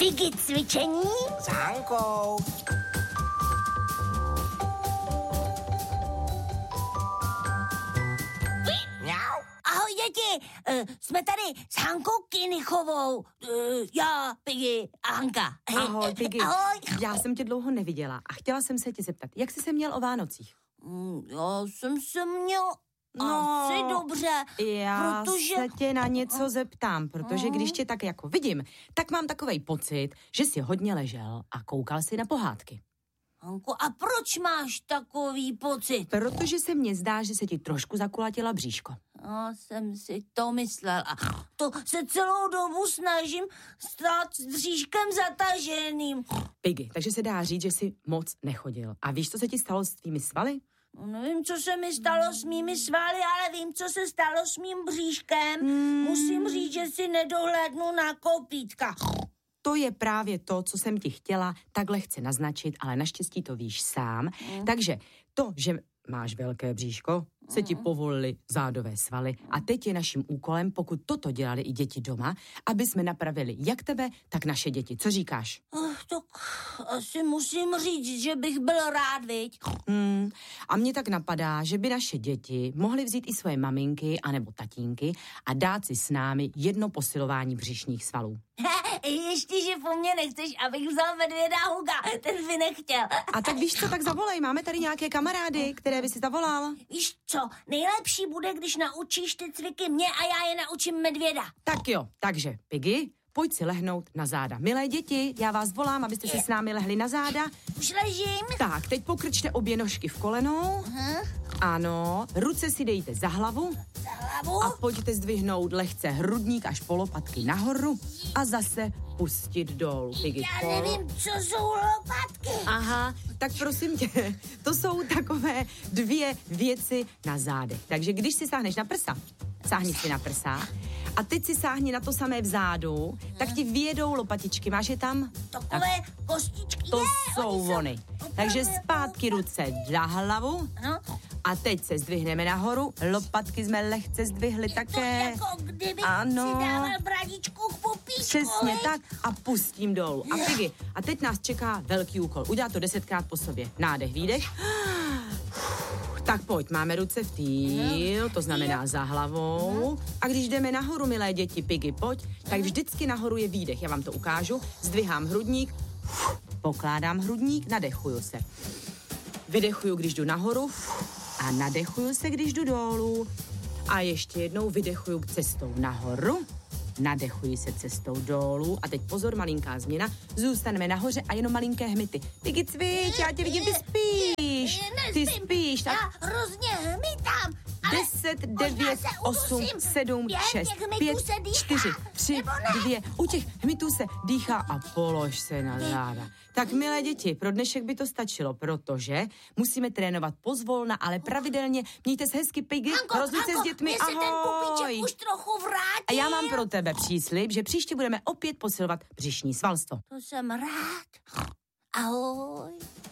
Piggy cvičení s Hankou. Mňau. Ahoj, děti, jsme tady s Hankou Kinichovou, já, Piggy a Hanka. Ahoj, Piggy. Ahoj. Já jsem tě dlouho neviděla a chtěla jsem se tě zeptat, jak jsi se měl o Vánocích? Já jsem se měl asi dobře, Já protože... se tě na něco zeptám, protože když tě tak jako vidím, tak mám takovej pocit, že jsi hodně ležel a koukal si na pohádky. Hanko, a proč máš takový pocit? Protože se mně zdá, že se ti trošku zakulatila bříško. Já jsem si to myslel a to se celou dobu snažím stát s bříškem zataženým. Piggy, takže se dá říct, že jsi moc nechodil. A víš, co se ti stalo s tvými svaly? No, nevím, co se mi stalo s mými svaly, ale vím, co se stalo s mým bříškem. Musím říct, že si nedohlédnu na kopítka. To je právě to, co jsem ti chtěla takhle chci naznačit, ale naštěstí to víš sám. Takže to, že máš velké bříško, se ti povolily zádové svaly a teď je naším úkolem, pokud toto dělali i děti doma, aby jsme napravili jak tebe, tak naše děti. Co říkáš? Tak asi musím říct, že bych byl rád, viď? A mně tak napadá, že by naše děti mohly vzít i svoje maminky anebo tatínky a dát si s námi jedno posilování břišních svalů. Ještě, že po mně nechceš, abych vzal medvěda Huga, ten by nechtěl. A tak víš co, tak zavolej, máme tady nějaké kamarády, které by si zavolal. Víš co, nejlepší bude, když naučíš ty cviky mě a já je naučím medvěda. Tak jo, takže Piggy, pojď si lehnout na záda. Milé děti, já vás volám, abyste si s námi lehli na záda. Už ležím. Tak, teď pokrčte obě nožky v kolenou. Ano, ruce si dejte za hlavu. Za hlavu. A pojďte zdvihnout lehce hrudník až po lopatky nahoru a zase pustit dolů. Piggy, Já nevím, co jsou lopatky. Aha, tak prosím tě, to jsou takové dvě věci na zádech. Takže když si sáhneš na prsa, sáhni si na prsa a teď si sáhni na to samé vzadu, tak ti vyjedou lopatičky. Máš je tam? Takové kostičky. To jsou ony. Takže zpátky ruce za hlavu. No. A teď se zdvihneme nahoru. Lopatky jsme lehce zdvihli také. Jako kdyby Ano. si dával bradičku k popíčku. Přesně tak a pustím dolů. A Piggy, a teď nás čeká velký úkol. Udělat to 10krát po sobě. Nádech, výdech. Tak pojď, máme ruce v týl, to znamená za hlavou. A když jdeme nahoru, milé děti, Piggy, pojď, tak vždycky nahoru je výdech. Já vám to ukážu. Zdvihám hrudník, pokládám hrudník, nadechuju se. Vydechuju, když jdu nahoru a nadechuju se, když jdu dolů. A ještě jednou vydechuju cestou nahoru, nadechuji se cestou dolů a teď pozor, malinká změna, zůstaneme nahoře a jenom malinké hmyty. Piggy, cvič, já tě vidím, ty spíš. Ty spíš. Já hrozně hmytám. 10, 9, 8, 7, 6, 5, 4, 3, 2. U těch hmytů se dýchá a polož se na záda. Tak, milé děti, pro dnešek by to stačilo, protože musíme trénovat pozvolna, ale pravidelně. Mějte se hezky, Piggy, rozluč se s dětmi, ahoj. Ten pupíček už trochu vrátil. A já mám pro tebe příslib, že příště budeme opět posilovat břišní svalstvo. To jsem rád. Ahoj.